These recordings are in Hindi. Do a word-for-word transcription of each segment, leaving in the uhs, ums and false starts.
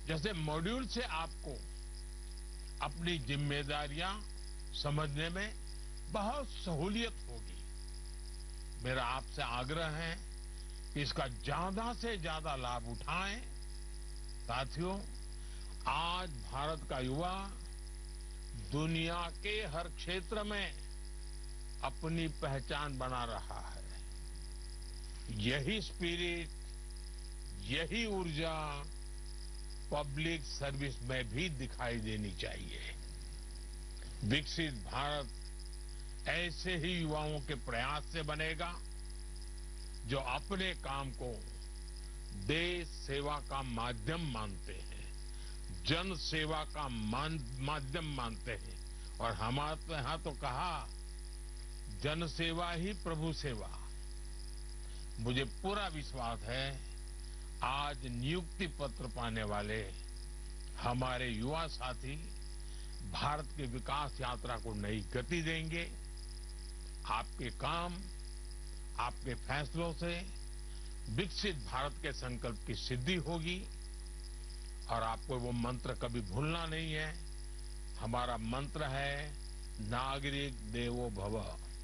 जैसे मॉड्यूल से आपको अपनी जिम्मेदारियां समझने में बहुत सहूलियत होगी। मेरा आपसे आग्रह है कि इसका ज्यादा से ज्यादा लाभ उठाएं। साथियों, आज भारत का युवा दुनिया के हर क्षेत्र में अपनी पहचान बना रहा है। यही स्पिरिट, यही ऊर्जा पब्लिक सर्विस में भी दिखाई देनी चाहिए। विकसित भारत ऐसे ही युवाओं के प्रयास से बनेगा जो अपने काम को देश सेवा का माध्यम मानते हैं, जन सेवा का माध्यम मानते हैं। और हमारे यहां तो कहा, जन सेवा ही प्रभु सेवा। मुझे पूरा विश्वास है आज नियुक्ति पत्र पाने वाले हमारे युवा साथी भारत की विकास यात्रा को नई गति देंगे। आपके काम, आपके फैसलों से विकसित भारत के संकल्प की सिद्धि होगी। और आपको वो मंत्र कभी भूलना नहीं है। हमारा मंत्र है नागरिक देवो भव।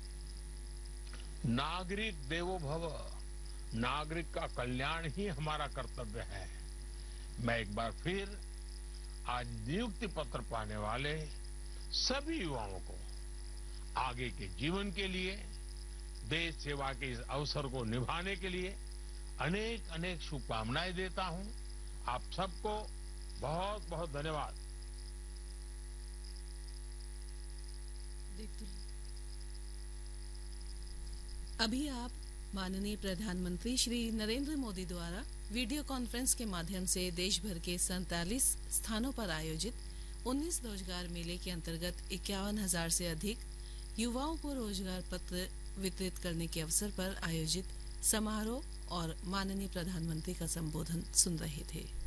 नागरिक देवो भव। नागरिक का कल्याण ही हमारा कर्तव्य है। मैं एक बार फिर आज नियुक्ति पत्र पाने वाले सभी युवाओं को आगे के जीवन के लिए, देश सेवा के इस अवसर को निभाने के लिए अनेक अनेक शुभकामनाएं देता हूं। आप सबको बहुत बहुत धन्यवाद। अभी आप माननीय प्रधानमंत्री श्री नरेंद्र मोदी द्वारा वीडियो कॉन्फ्रेंस के माध्यम से देश भर के सैंतालीस स्थानों पर आयोजित उन्नीस रोजगार मेले के अंतर्गत इक्यावन हजार से अधिक युवाओं को रोजगार पत्र वितरित करने के अवसर पर आयोजित समारोह और माननीय प्रधानमंत्री का संबोधन सुन रहे थे।